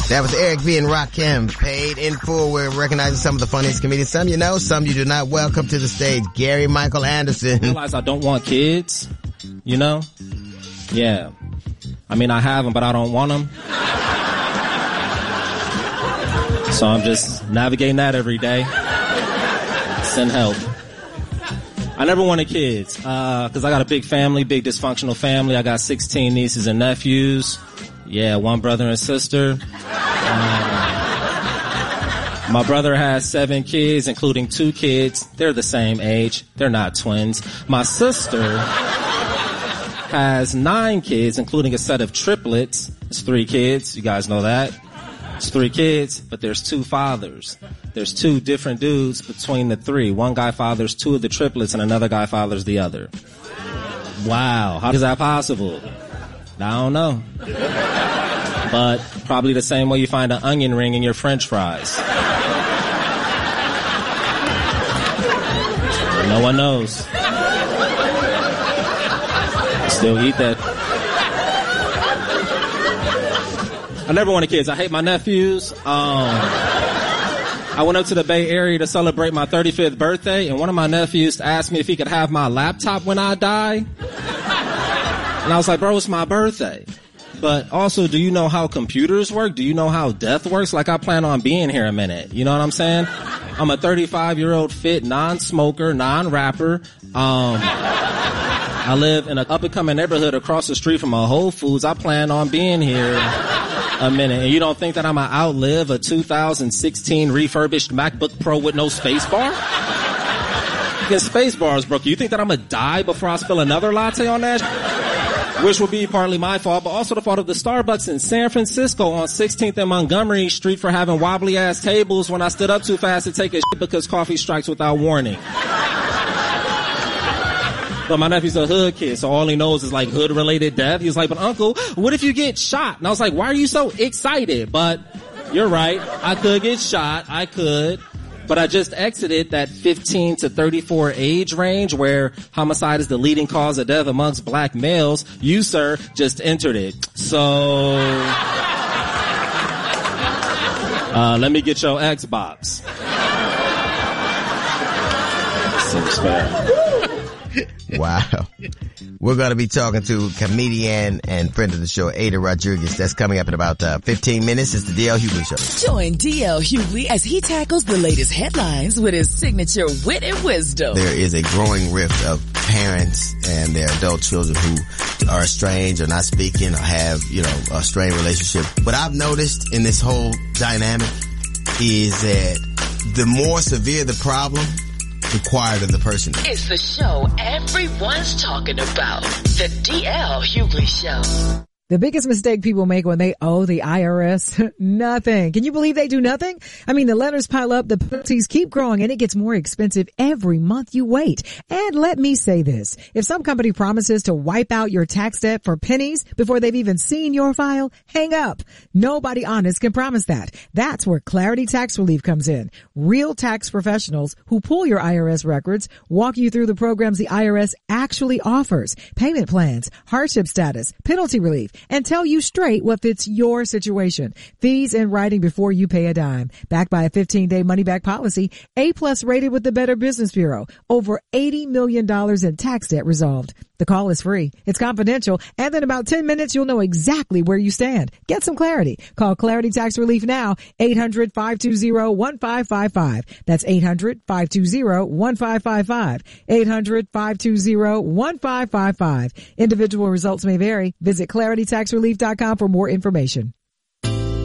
That was Eric B. and Rakim, Paid in Full. We're recognizing some of the funniest comedians. Some you know, some you do not. Welcome to the stage, Gary Michael Anderson. I realize I don't want kids, you know? Yeah. I mean, I have them, but I don't want them. So I'm just navigating that every day. Send help. I never wanted kids, cause I got a big family, big dysfunctional family. I got 16 nieces and nephews. Yeah, one brother and sister. My brother has 7 kids, including 2 kids. They're the same age. They're not twins. My sister has 9 kids, including a set of triplets. It's 3 kids. You guys know that. It's 3 kids, but there's 2 fathers. There's 2 different dudes between the 3. One guy fathers 2 of the triplets and another guy fathers the other. Wow. How is that possible? I don't know. But probably the same way you find an onion ring in your French fries. No one knows. Still eat that. I never wanted kids. I hate my nephews. I went up to the Bay Area to celebrate my 35th birthday, and one of my nephews asked me if he could have my laptop when I die. And I was like, bro, it's my birthday. But also, do you know how computers work? Do you know how death works? Like, I plan on being here a minute. You know what I'm saying? I'm a 35-year-old fit, non-smoker, non-rapper. I live in an up-and-coming neighborhood across the street from a Whole Foods. I plan on being here a minute. And you don't think that I'm going to outlive a 2016 refurbished MacBook Pro with no space bar? Because space bars broke. You think that I'm going to die before I spill another latte on that? Which will be partly my fault, but also the fault of the Starbucks in San Francisco on 16th and Montgomery Street for having wobbly-ass tables when I stood up too fast to take a shit because coffee strikes without warning. But my nephew's a hood kid, so all he knows is like hood-related death. He was like, but uncle, what if you get shot? And I was like, why are you so excited? But you're right, I could get shot, I could. But I just exited that 15 to 34 age range where homicide is the leading cause of death amongst black males. You, sir, just entered it. So, let me get your Xbox. Seems fair. Wow. We're going to be talking to comedian and friend of the show, Ada Rodriguez. That's coming up in about 15 minutes. It's the D.L. Hughley Show. Join D.L. Hughley as he tackles the latest headlines with his signature wit and wisdom. There is a growing rift of parents and their adult children who are estranged or not speaking or have, a strained relationship. What I've noticed in this whole dynamic is that the more severe the problem, the quieter the person. It's the show everyone's talking about. The D.L. Hughley Show. The biggest mistake people make when they owe the IRS, nothing. Can you believe they do nothing? I mean, the letters pile up, the penalties keep growing, and it gets more expensive every month you wait. And let me say this. If some company promises to wipe out your tax debt for pennies before they've even seen your file, hang up. Nobody honest can promise that. That's where Clarity Tax Relief comes in. Real tax professionals who pull your IRS records, walk you through the programs the IRS actually offers, payment plans, hardship status, penalty relief, and tell you straight what fits your situation. Fees in writing before you pay a dime. Backed by a 15-day money-back policy. A+ rated with the Better Business Bureau. Over $80 million in tax debt resolved. The call is free. It's confidential. And in about 10 minutes, you'll know exactly where you stand. Get some clarity. Call Clarity Tax Relief now. 800-520-1555. That's 800-520-1555. 800-520-1555. Individual results may vary. Visit claritytaxrelief.com for more information.